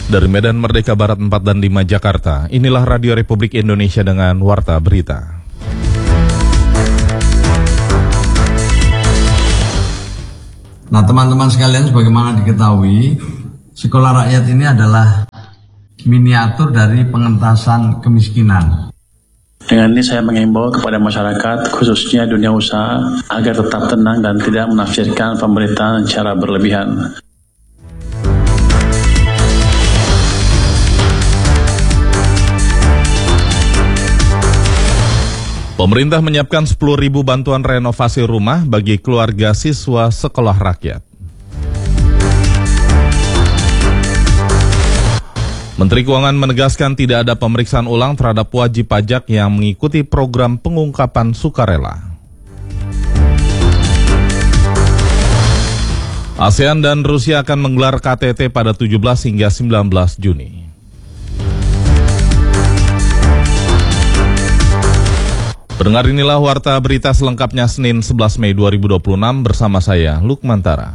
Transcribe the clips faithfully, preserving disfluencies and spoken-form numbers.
Dari Medan Merdeka Barat empat dan lima Jakarta, inilah Radio Republik Indonesia dengan Warta Berita. Nah teman-teman sekalian, sebagaimana diketahui, sekolah rakyat ini adalah miniatur dari pengentasan kemiskinan. Dengan ini saya mengimbau kepada masyarakat, khususnya dunia usaha, agar tetap tenang dan tidak menafsirkan pemberitaan secara berlebihan. Pemerintah menyiapkan sepuluh ribu bantuan renovasi rumah bagi keluarga siswa sekolah rakyat. Menteri Keuangan menegaskan tidak ada pemeriksaan ulang terhadap wajib pajak yang mengikuti program pengungkapan sukarela. ASEAN dan Rusia akan menggelar K T T pada tujuh belas hingga sembilan belas Juni. Pendengar, inilah Warta Berita selengkapnya Senin sebelas Mei dua ribu dua puluh enam bersama saya, Lukmantara.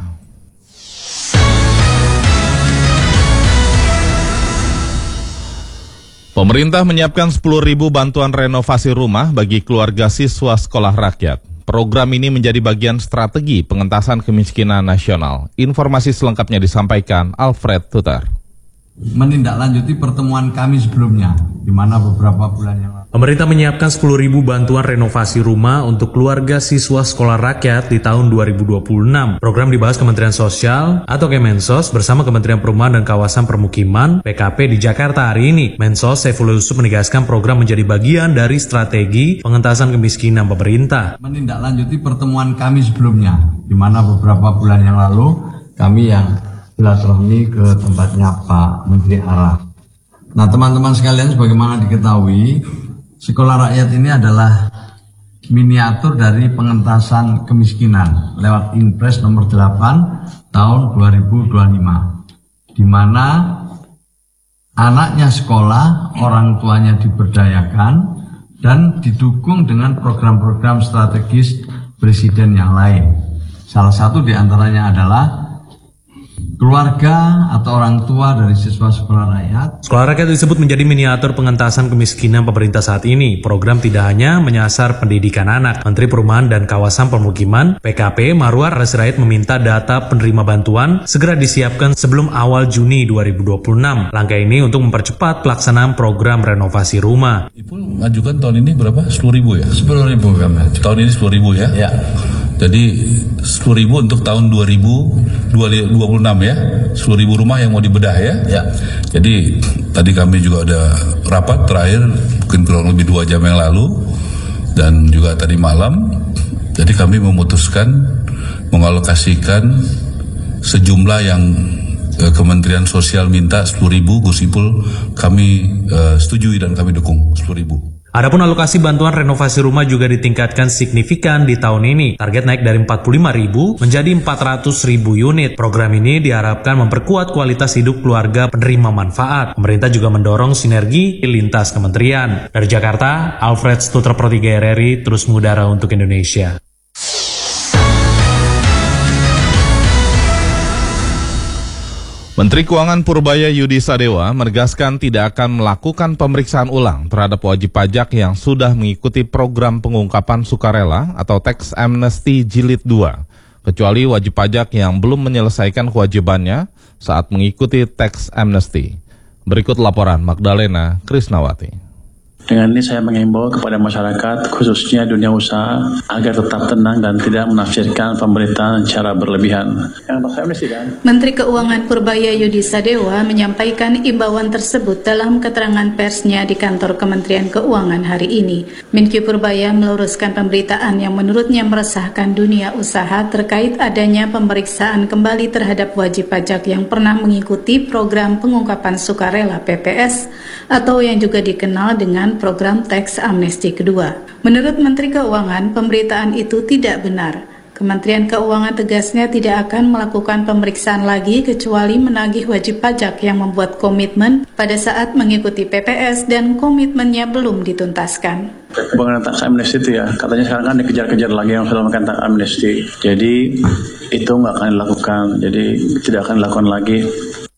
Pemerintah menyiapkan sepuluh ribu bantuan renovasi rumah bagi keluarga siswa sekolah rakyat. Program ini menjadi bagian strategi pengentasan kemiskinan nasional. Informasi selengkapnya disampaikan Alfred Tutar. Menindaklanjuti pertemuan kami sebelumnya, di mana beberapa bulan yang lalu pemerintah menyiapkan sepuluh ribu bantuan renovasi rumah untuk keluarga siswa sekolah rakyat di tahun dua ribu dua puluh enam. Program dibahas Kementerian Sosial atau Kemensos bersama Kementerian Perumahan dan Kawasan Permukiman P K P di Jakarta hari ini. Mensos Saifullah Yusuf menegaskan program menjadi bagian dari strategi pengentasan kemiskinan pemerintah. Menindaklanjuti pertemuan kami sebelumnya, di mana beberapa bulan yang lalu kami yang silaturahmi ke tempatnya Pak Menteri Araf. Nah teman-teman sekalian, sebagaimana diketahui, sekolah rakyat ini adalah miniatur dari pengentasan kemiskinan lewat Inpres nomor delapan tahun dua ribu dua puluh lima, di mana anaknya sekolah, orang tuanya diberdayakan dan didukung dengan program-program strategis presiden yang lain. Salah satu diantaranya adalah keluarga atau orang tua dari siswa sekolah rakyat. Sekolah rakyat disebut menjadi miniatur pengentasan kemiskinan pemerintah saat ini. Program tidak hanya menyasar pendidikan anak. Menteri Perumahan dan Kawasan Permukiman P K P Marwar Sirait meminta data penerima bantuan segera disiapkan sebelum awal Juni dua ribu dua puluh enam. Langkah ini untuk mempercepat pelaksanaan program renovasi rumah. Ipul ngajukan tahun ini berapa? sepuluh ribu ya? sepuluh ribu kan? Tahun ini sepuluh ribu ya? Ya. Jadi sepuluh ribu untuk tahun dua ribu dua puluh enam ya, sepuluh ribu rumah yang mau dibedah ya. Ya. Jadi tadi kami juga ada rapat terakhir mungkin kurang lebih dua jam yang lalu dan juga tadi malam. Jadi kami memutuskan mengalokasikan sejumlah yang eh, Kementerian Sosial minta sepuluh ribu, Gus Ipul kami eh, setujui dan kami dukung sepuluh ribu. Adapun alokasi bantuan renovasi rumah juga ditingkatkan signifikan di tahun ini. Target naik dari empat puluh lima ribu menjadi empat ratus ribu unit. Program ini diharapkan memperkuat kualitas hidup keluarga penerima manfaat. Pemerintah juga mendorong sinergi lintas kementerian. Dari Jakarta, Alfred Stuter Pro tiga R R I, terus mengudara untuk Indonesia. Menteri Keuangan Purbaya Yudi Sadewa menegaskan tidak akan melakukan pemeriksaan ulang terhadap wajib pajak yang sudah mengikuti program pengungkapan sukarela atau Tax Amnesty Jilid dua, kecuali wajib pajak yang belum menyelesaikan kewajibannya saat mengikuti Tax Amnesty. Berikut laporan Magdalena Krisnawati. Dengan ini saya mengimbau kepada masyarakat, khususnya dunia usaha, agar tetap tenang dan tidak menafsirkan pemberitaan secara berlebihan. Menteri Keuangan Purbaya Yudi Sadewa menyampaikan imbauan tersebut dalam keterangan persnya di kantor Kementerian Keuangan hari ini. Menkyu Purbaya meluruskan pemberitaan yang menurutnya meresahkan dunia usaha terkait adanya pemeriksaan kembali terhadap wajib pajak yang pernah mengikuti program pengungkapan sukarela P P S atau yang juga dikenal dengan program Tax Amnesty kedua. Menurut Menteri Keuangan, pemberitaan itu tidak benar. Kementerian Keuangan tegasnya tidak akan melakukan pemeriksaan lagi kecuali menagih wajib pajak yang membuat komitmen pada saat mengikuti P P S dan komitmennya belum dituntaskan. Bukan Tax Amnesty itu ya, katanya sekarang kan dikejar-kejar lagi yang sudah melakukan Tax Amnesty. Jadi itu nggak akan dilakukan, jadi tidak akan dilakukan lagi.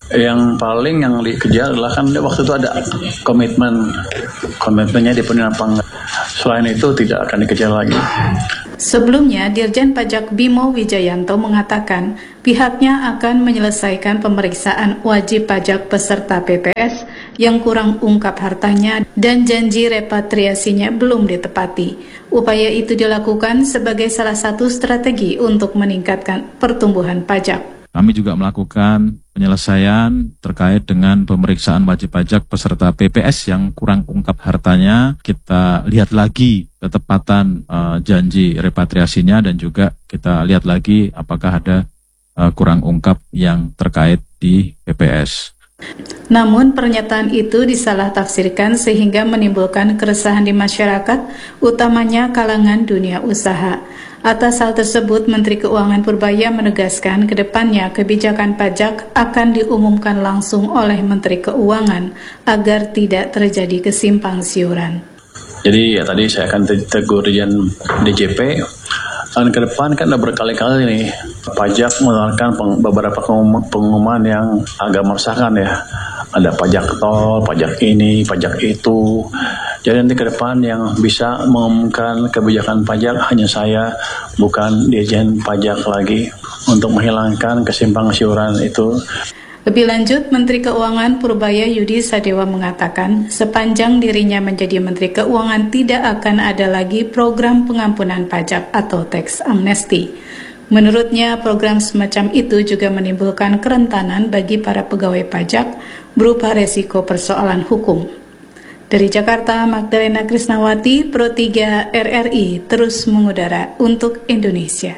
Yang paling yang dikejar adalah kan waktu itu ada komitmen, komitmennya dipenuhi apa enggak. Selain itu tidak akan dikejar lagi. Sebelumnya, Dirjen Pajak Bimo Wijayanto mengatakan pihaknya akan menyelesaikan pemeriksaan wajib pajak peserta P P S yang kurang ungkap hartanya dan janji repatriasinya belum ditepati. Upaya itu dilakukan sebagai salah satu strategi untuk meningkatkan pertumbuhan pajak. Kami juga melakukan penyelesaian terkait dengan pemeriksaan wajib pajak peserta P P S yang kurang ungkap hartanya. Kita lihat lagi ketepatan uh, janji repatriasinya dan juga kita lihat lagi apakah ada uh, kurang ungkap yang terkait di P P S. Namun pernyataan itu disalah tafsirkan sehingga menimbulkan keresahan di masyarakat, utamanya kalangan dunia usaha. Atas hal tersebut, Menteri Keuangan Purbaya menegaskan ke depannya kebijakan pajak akan diumumkan langsung oleh Menteri Keuangan agar tidak terjadi kesimpang siuran. Jadi ya tadi saya akan tegur Dirjen D J P. Dan ke depan kan udah berkali-kali nih pajak mengeluarkan peng, beberapa pengumuman yang agak meresahkan ya. Ada pajak tol, pajak ini, pajak itu. Jadi nanti ke depan yang bisa mengumumkan kebijakan pajak hanya saya, bukan Dirjen Pajak lagi, untuk menghilangkan kesimpang siuran itu. Lebih lanjut, Menteri Keuangan Purbaya Yudi Sadewa mengatakan sepanjang dirinya menjadi Menteri Keuangan tidak akan ada lagi program pengampunan pajak atau tax amnesty. Menurutnya, program semacam itu juga menimbulkan kerentanan bagi para pegawai pajak berupa resiko persoalan hukum. Dari Jakarta, Magdalena Krisnawati, Pro tiga R R I, terus mengudara untuk Indonesia.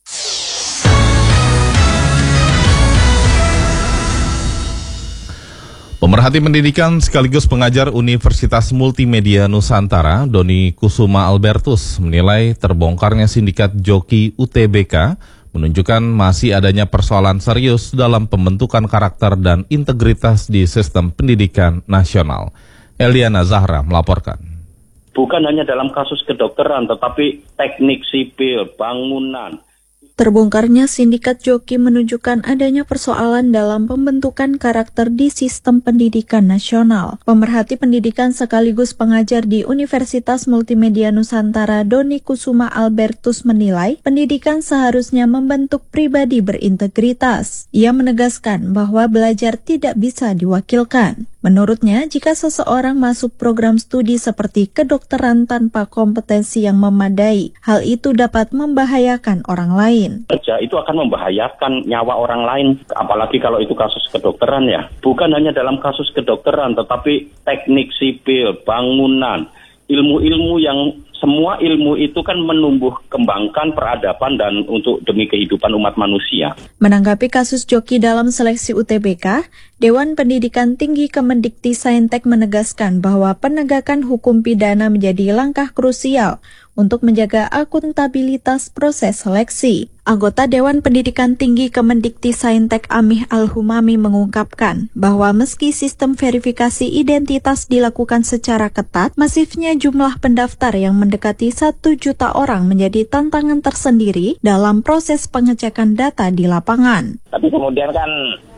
Pemerhati pendidikan sekaligus pengajar Universitas Multimedia Nusantara, Doni Kusuma Albertus, menilai terbongkarnya sindikat joki U T B K menunjukkan masih adanya persoalan serius dalam pembentukan karakter dan integritas di sistem pendidikan nasional. Eliana Zahra melaporkan. Bukan hanya dalam kasus kedokteran, tetapi teknik sipil, bangunan. Terbongkarnya sindikat joki menunjukkan adanya persoalan dalam pembentukan karakter di sistem pendidikan nasional. Pemerhati pendidikan sekaligus pengajar di Universitas Multimedia Nusantara, Doni Kusuma Albertus menilai pendidikan seharusnya membentuk pribadi berintegritas. Ia menegaskan bahwa belajar tidak bisa diwakilkan. Menurutnya, jika seseorang masuk program studi seperti kedokteran tanpa kompetensi yang memadai, hal itu dapat membahayakan orang lain. Kerja itu akan membahayakan nyawa orang lain, apalagi kalau itu kasus kedokteran ya. Bukan hanya dalam kasus kedokteran, tetapi teknik sipil, bangunan, ilmu-ilmu yang semua ilmu itu kan menumbuh kembangkan peradaban dan untuk demi kehidupan umat manusia. Menanggapi kasus joki dalam seleksi U T B K, Dewan Pendidikan Tinggi Kemendikti-Saintek menegaskan bahwa penegakan hukum pidana menjadi langkah krusial untuk menjaga akuntabilitas proses seleksi. Anggota Dewan Pendidikan Tinggi Kemendikti-Saintek Amih Al-Humami mengungkapkan bahwa meski sistem verifikasi identitas dilakukan secara ketat, masifnya jumlah pendaftar yang mendekati satu juta orang menjadi tantangan tersendiri dalam proses pengecekan data di lapangan. Tapi kemudian kan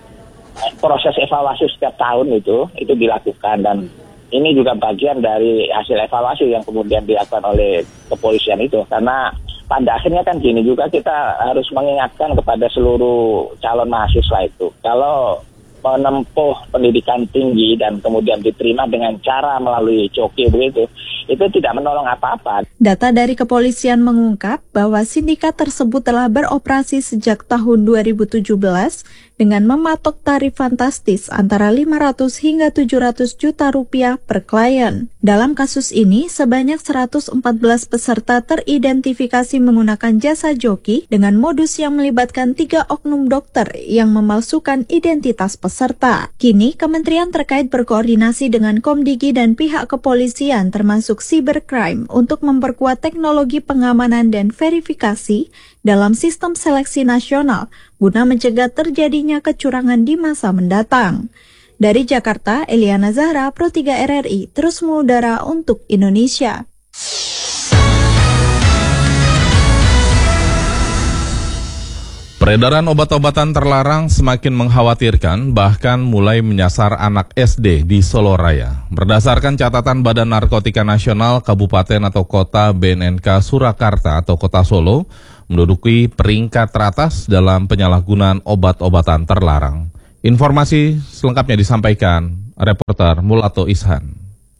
proses evaluasi setiap tahun itu itu dilakukan dan ini juga bagian dari hasil evaluasi yang kemudian dilakukan oleh kepolisian itu. Karena pada akhirnya kan gini juga kita harus mengingatkan kepada seluruh calon mahasiswa itu. Kalau menempuh pendidikan tinggi dan kemudian diterima dengan cara melalui joki begitu, itu tidak menolong apa-apa. Data dari kepolisian mengungkap bahwa sindikat tersebut telah beroperasi sejak tahun dua ribu tujuh belas dengan mematok tarif fantastis antara lima ratus hingga tujuh ratus juta rupiah per klien. Dalam kasus ini, sebanyak seratus empat belas peserta teridentifikasi menggunakan jasa joki dengan modus yang melibatkan tiga oknum dokter yang memalsukan identitas peserta. Kini, kementerian terkait berkoordinasi dengan Komdigi dan pihak kepolisian termasuk cybercrime untuk memperkuat teknologi pengamanan dan verifikasi dalam sistem seleksi nasional guna mencegah terjadinya kecurangan di masa mendatang. Dari Jakarta, Eliana Zahra, Pro tiga R R I, terus mengudara untuk Indonesia. Peredaran obat-obatan terlarang semakin mengkhawatirkan, bahkan mulai menyasar anak S D di Solo Raya. Berdasarkan catatan Badan Narkotika Nasional, Kabupaten atau Kota B N N K Surakarta atau Kota Solo menduduki peringkat teratas dalam penyalahgunaan obat-obatan terlarang. Informasi selengkapnya disampaikan reporter Mulato Ishan.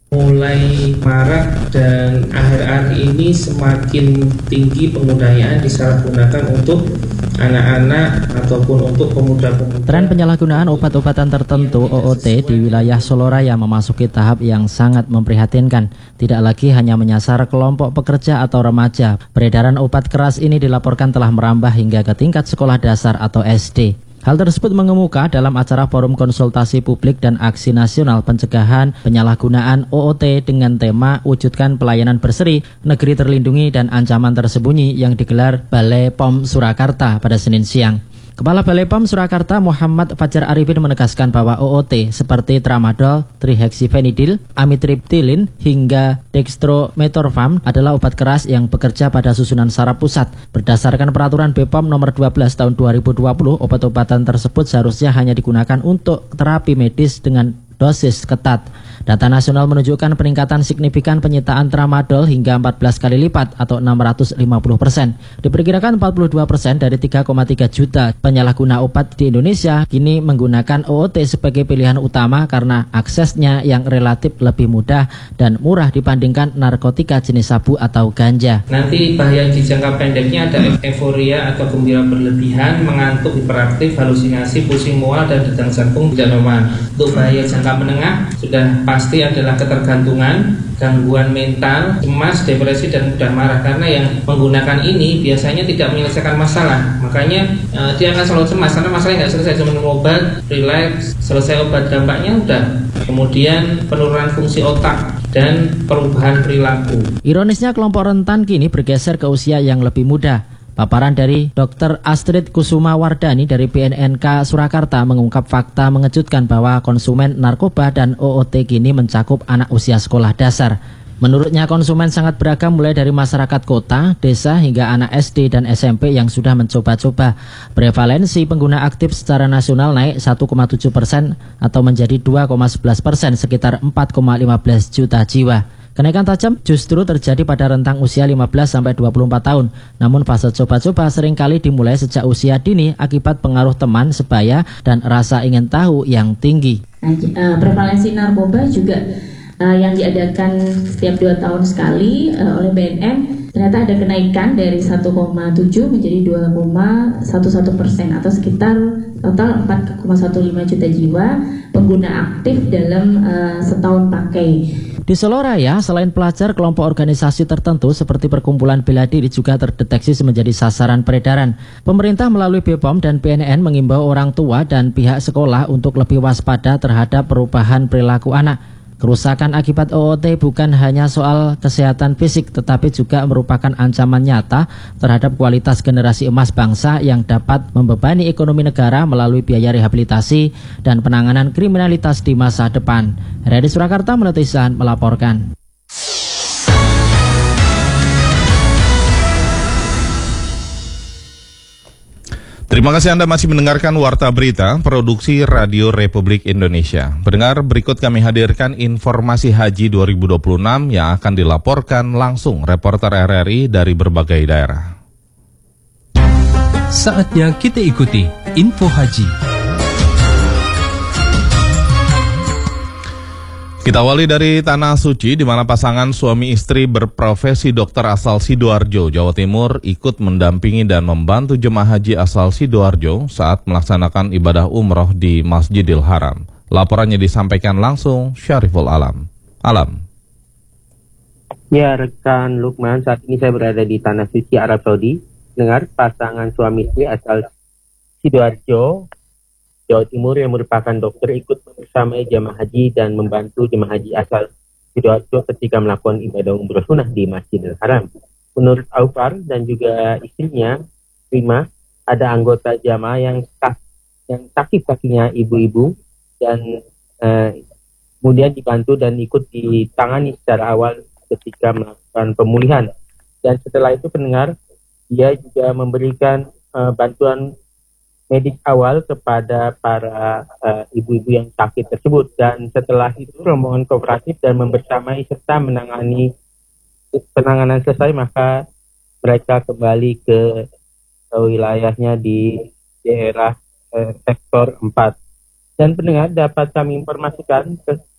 Mulai Maret dan akhir-akhir ini semakin tinggi penggunaan disalahgunakan untuk anak-anak ataupun untuk pemuda-pemuda. Tren penyalahgunaan obat-obatan tertentu O O T di wilayah Solo Raya memasuki tahap yang sangat memprihatinkan. Tidak lagi hanya menyasar kelompok pekerja atau remaja. Peredaran obat keras ini dilaporkan telah merambah hingga ke tingkat sekolah dasar atau S D. Hal tersebut mengemuka dalam acara Forum Konsultasi Publik dan Aksi Nasional Pencegahan Penyalahgunaan O O T dengan tema Wujudkan Pelayanan Berseri, Negeri Terlindungi dan Ancaman Tersembunyi yang digelar Balai P O M Surakarta pada Senin siang. Kepala Balai P O M Surakarta Muhammad Fajar Arifin menegaskan bahwa O O T seperti tramadol, trihexyphenidyl, amitriptilin hingga dextromethorphan adalah obat keras yang bekerja pada susunan saraf pusat. Berdasarkan peraturan B P O M nomor dua belas tahun dua ribu dua puluh, obat-obatan tersebut seharusnya hanya digunakan untuk terapi medis dengan dosis ketat. Data nasional menunjukkan peningkatan signifikan penyitaan tramadol hingga empat belas kali lipat atau enam ratus lima puluh persen. Diperkirakan empat puluh dua persen dari tiga koma tiga juta penyalahguna obat di Indonesia kini menggunakan O O T sebagai pilihan utama karena aksesnya yang relatif lebih mudah dan murah dibandingkan narkotika jenis sabu atau ganja. Nanti bahaya di jangka pendeknya ada euforia atau gembira berlebihan, mengantuk, hiperaktif, halusinasi, pusing mual, dan detak jantung tidak normal. Untuk bahaya jangka menengah sudah pasti adalah ketergantungan, gangguan mental, cemas, depresi, dan mudah marah. Karena yang menggunakan ini biasanya tidak menyelesaikan masalah. Makanya uh, dia akan selalu cemas karena masalahnya nggak selesai, cuma minum obat, relax, selesai obat dampaknya udah. Kemudian penurunan fungsi otak dan perubahan perilaku. Ironisnya kelompok rentan kini bergeser ke usia yang lebih muda. Paparan dari Dokter Astrid Kusuma Wardani dari B N N K Surakarta mengungkap fakta mengejutkan bahwa konsumen narkoba dan O O T kini mencakup anak usia sekolah dasar. Menurutnya konsumen sangat beragam mulai dari masyarakat kota, desa hingga anak S D dan S M P yang sudah mencoba-coba. Prevalensi pengguna aktif secara nasional naik satu koma tujuh persen atau menjadi dua koma sebelas persen sekitar empat koma lima belas juta jiwa. Kenaikan tajam justru terjadi pada rentang usia lima belas sampai dua puluh empat tahun. Namun fase coba-coba seringkali dimulai sejak usia dini akibat pengaruh teman sebaya dan rasa ingin tahu yang tinggi. Nah, uh, prevalensi narkoba juga uh, yang diadakan setiap dua tahun sekali uh, oleh B N M ternyata ada kenaikan dari satu koma tujuh menjadi dua koma satu satu persen atau sekitar total empat koma satu lima juta jiwa pengguna aktif dalam uh, setahun pakai. Di Solo Raya, selain pelajar, kelompok organisasi tertentu seperti Perkumpulan Bela Diri juga terdeteksi menjadi sasaran peredaran. Pemerintah melalui B P O M dan B N N mengimbau orang tua dan pihak sekolah untuk lebih waspada terhadap perubahan perilaku anak. Kerusakan akibat O O T bukan hanya soal kesehatan fisik, tetapi juga merupakan ancaman nyata terhadap kualitas generasi emas bangsa yang dapat membebani ekonomi negara melalui biaya rehabilitasi dan penanganan kriminalitas di masa depan. Dari Surakarta, Meletisan melaporkan. Terima kasih Anda masih mendengarkan Warta Berita, Produksi Radio Republik Indonesia. Pendengar, berikut kami hadirkan informasi haji dua ribu dua puluh enam yang akan dilaporkan langsung reporter R R I dari berbagai daerah. Saatnya kita ikuti Info Haji. Kita awali dari Tanah Suci, di mana pasangan suami istri berprofesi dokter asal Sidoarjo, Jawa Timur, ikut mendampingi dan membantu jemaah haji asal Sidoarjo saat melaksanakan ibadah umroh di Masjidil Haram. Laporannya disampaikan langsung Syariful Alam. Alam. Ya, rekan Lukman, saat ini saya berada di Tanah Suci, Arab Saudi. Dengar pasangan suami istri asal Sidoarjo, Jawa Timur yang merupakan dokter ikut bersama jemaah haji dan membantu jemaah haji asal Sidoarjo ketika melakukan ibadah umroh sunnah di Masjidil Haram. Menurut Aufar dan juga istrinya, Prima, ada anggota jamaah yang tak yang sakit kakinya ibu-ibu dan eh, kemudian dibantu dan ikut ditangani secara awal ketika melakukan pemulihan. Dan setelah itu pendengar, dia juga memberikan eh, bantuan medik awal kepada para uh, ibu-ibu yang sakit tersebut. Dan setelah itu rombongan kooperatif dan membersamai serta menangani penanganan selesai, maka mereka kembali ke uh, wilayahnya di daerah uh, sektor empat. Dan pendengar, dapat kami informasikan